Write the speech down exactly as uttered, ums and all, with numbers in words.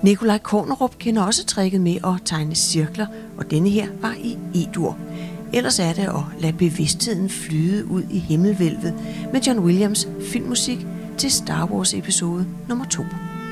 Nikolaj Kornerup kender også tricket med at tegne cirkler, og denne her var i E-dur. Ellers er det at lade bevidstheden flyde ud i himmelvælvet med John Williams filmmusik til Star Wars episode nummer to.